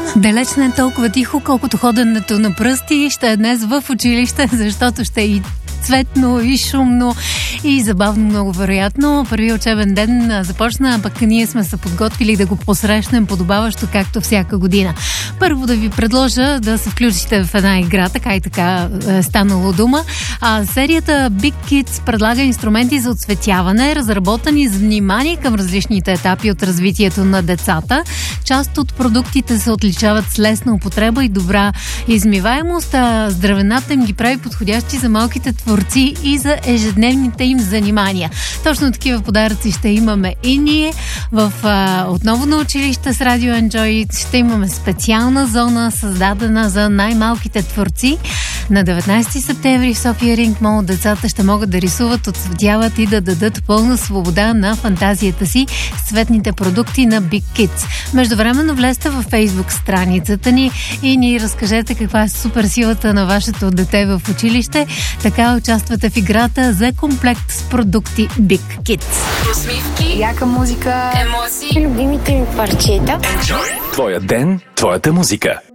Далеч не е толкова тихо, колкото ходенето на пръсти ще е днес в училище, защото ще е и цветно, и шумно, и забавно, много вероятно. Първи учебен ден започна, пък ние сме се подготвили да го посрещнем подобаващо, както всяка година. Първо да ви предложа да се включите в една игра, така и така е станало дума. Серията Big Kids предлага инструменти за оцветяване, разработени с внимание към различните етапи от развитието на децата. Част от продуктите се отличават с лесна употреба и добра измиваемост, а здравената им ги прави подходящи за малките творци и за ежедневните им занимания. Точно такива подаръци ще имаме и ние отново на училище с Радио Enjoy. Ще имаме специална зона, създадена за най-малките творци. На 19 септември в София Ринг Мол децата ще могат да рисуват, отцветяват и да дадат пълна свобода на фантазията си с цветните продукти на Big Kids. Междувременно влезте във Фейсбук страницата ни и ни разкажете каква е суперсилата на вашето дете в училище. Така участвате в играта за комплект с продукти Big Kids. Усмивки, яка музика, емоции, любимите ми парчета. Твоя ден, твоята музика.